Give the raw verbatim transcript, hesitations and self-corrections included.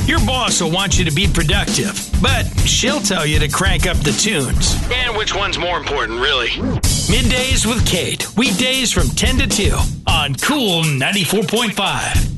Your boss will want you to be productive, but she'll tell you to crank up the tunes. And which one's more important, really? Middays with Kate, weekdays from ten to two on Cool ninety-four point five.